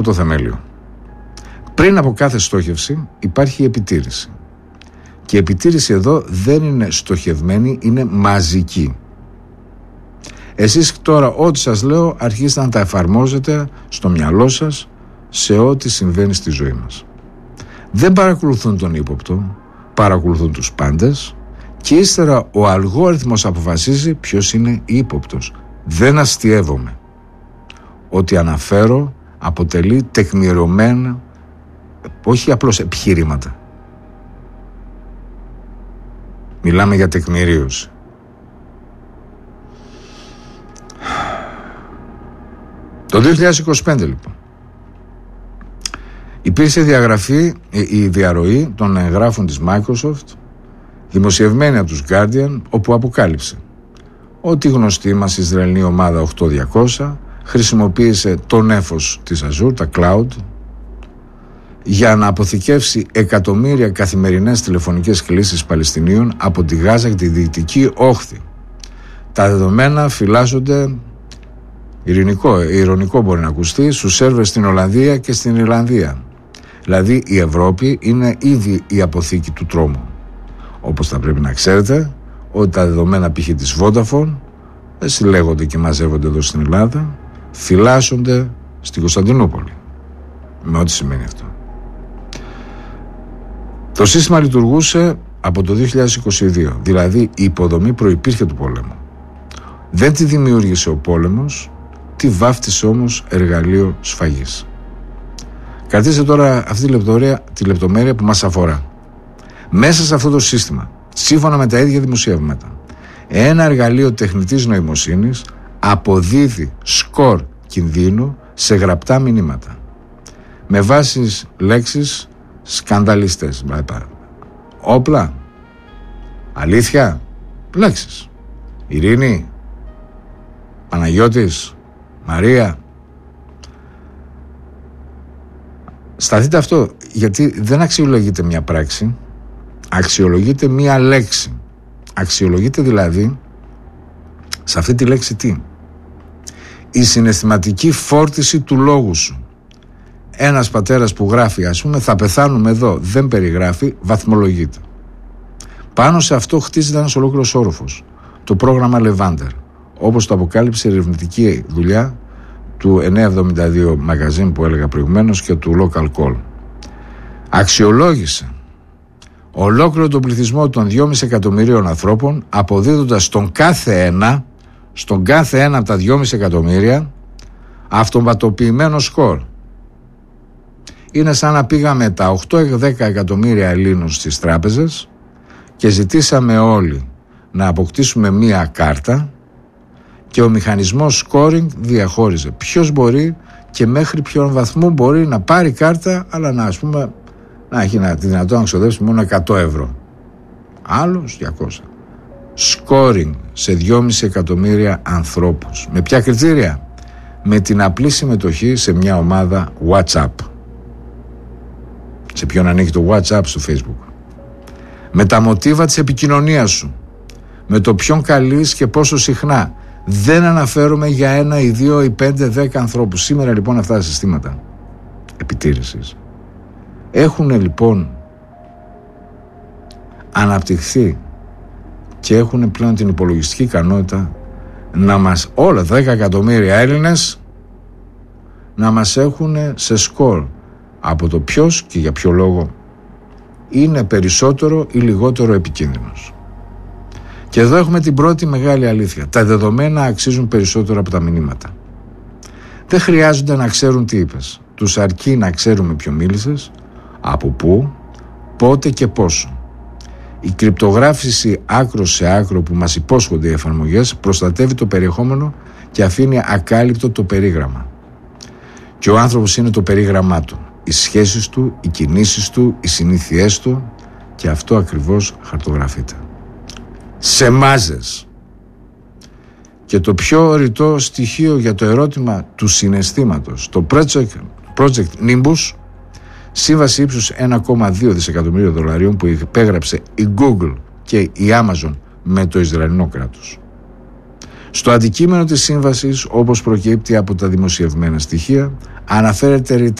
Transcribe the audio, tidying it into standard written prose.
το θεμέλιο. Πριν από κάθε στόχευση υπάρχει επιτήρηση. Και η επιτήρηση εδώ δεν είναι στοχευμένη, είναι μαζική. Εσείς τώρα ό,τι σας λέω αρχίστε να τα εφαρμόζετε στο μυαλό σας σε ό,τι συμβαίνει στη ζωή μας. Δεν παρακολουθούν τον ύποπτο, παρακολουθούν τους πάντες και ύστερα ο αλγόριθμος αποφασίζει ποιος είναι ύποπτος. Δεν αστιεύομαι. Ό,τι αναφέρω αποτελεί τεκμηριωμένα, όχι απλώς επιχειρήματα. Μιλάμε για τεκμηρίωση. Το 2025 λοιπόν υπήρξε η διαρροή των εγγράφων της Microsoft δημοσιευμένη από τους Guardian, όπου αποκάλυψε ότι η γνωστή μας Ισραηλινή ομάδα 8200 χρησιμοποίησε το νέφος της Azure, τα cloud, για να αποθηκεύσει εκατομμύρια καθημερινές τηλεφωνικές κλήσεις Παλαιστινίων από τη Γάζα και τη Δυτική Όχθη. Τα δεδομένα φυλάσσονται, ειρωνικό μπορεί να ακουστεί, στους σερβερ στην Ολλανδία και στην Ιρλανδία. Δηλαδή η Ευρώπη είναι ήδη η αποθήκη του τρόμου. Όπως θα πρέπει να ξέρετε ότι τα δεδομένα π.χ. της Vodafone δεν συλλέγονται και μαζεύονται εδώ στην Ελλάδα, φυλάσσονται στην Κωνσταντινούπολη. Με ό,τι σημαίνει αυτό. Το σύστημα λειτουργούσε από το 2022, δηλαδή η υποδομή προϋπήρχε του πολέμου. Δεν τη δημιούργησε ο πόλεμος, τη βάφτισε όμως εργαλείο σφαγής. Κρατήστε τώρα αυτή τη λεπτομέρεια που μας αφορά. Μέσα σε αυτό το σύστημα, σύμφωνα με τα ίδια δημοσιεύματα, ένα εργαλείο τεχνητής νοημοσύνης αποδίδει σκορ κινδύνου σε γραπτά μηνύματα με βάση λέξεις σκανδαλιστές, όπλα, αλήθεια, λέξεις, Ειρήνη, Παναγιώτης, Μαρία. Σταθείτε αυτό, γιατί δεν αξιολογείται μια πράξη, αξιολογείται μια λέξη. Αξιολογείται δηλαδή σε αυτή τη λέξη τι? Η συναισθηματική φόρτιση του λόγου σου. Ένας πατέρας που γράφει, ας πούμε, θα πεθάνουμε εδώ, δεν περιγράφει, βαθμολογείται. Πάνω σε αυτό χτίζεται ένας ολόκληρος όροφος. Το πρόγραμμα Levander, όπως το αποκάλυψε η ερευνητική δουλειά του 972 Magazine που έλεγα προηγουμένως και του Local Call. Αξιολόγησε ολόκληρο τον πληθυσμό των 2,5 εκατομμυρίων ανθρώπων, αποδίδοντας στον κάθε ένα από τα 2,5 εκατομμύρια αυτοματοποιημένο σκορ. Είναι σαν να πήγαμε τα 8-10 εκατομμύρια Ελλήνους στις τράπεζες και ζητήσαμε όλοι να αποκτήσουμε μία κάρτα και ο μηχανισμός scoring διαχώριζε ποιος μπορεί και μέχρι ποιον βαθμό μπορεί να πάρει κάρτα, αλλά να, ας πούμε, να έχει τη δυνατότητα να ξοδέψει μόνο 100 ευρώ. Άλλος 200. Scoring σε 2,5 εκατομμύρια ανθρώπους. Με ποια κριτήρια? Με την απλή συμμετοχή σε μια ομάδα WhatsApp. Σε ποιον ανοίγει το WhatsApp στο Facebook. Με τα μοτίβα της επικοινωνίας σου. Με το ποιον καλείς και πόσο συχνά. Δεν αναφέρομαι για 1 ή 2 ή 5, 10 ανθρώπους. Σήμερα λοιπόν αυτά τα συστήματα επιτήρησης έχουν λοιπόν αναπτυχθεί και έχουν πλέον την υπολογιστική ικανότητα να μας, όλα 10 εκατομμύρια Έλληνες, να μας έχουν σε σκορ από το ποιος και για ποιο λόγο είναι περισσότερο ή λιγότερο επικίνδυνος. Και εδώ έχουμε την πρώτη μεγάλη αλήθεια. Τα δεδομένα αξίζουν περισσότερο από τα μηνύματα. Δεν χρειάζονται να ξέρουν τι είπες. Τους αρκεί να ξέρουμε ποιο μίλησες, από πού, πότε και πόσο. Η κρυπτογράφηση άκρο σε άκρο που μας υπόσχονται οι εφαρμογές προστατεύει το περιεχόμενο και αφήνει ακάλυπτο το περίγραμμα. Και ο άνθρωπος είναι το περίγραμμά του. Οι σχέσεις του, οι κινήσεις του, οι συνήθειές του, και αυτό ακριβώς χαρτογραφείται. Σε μάζες. Και το πιο ρητό στοιχείο για το ερώτημα του συναισθήματος, το Project Nimbus, σύμβαση ύψους 1,2 δισεκατομμύριο δολαρίων που υπέγραψε η Google και η Amazon με το Ισραηλινό κράτος. Στο αντικείμενο της σύμβασης, όπως προκύπτει από τα δημοσιευμένα στοιχεία, αναφέρεται ρητά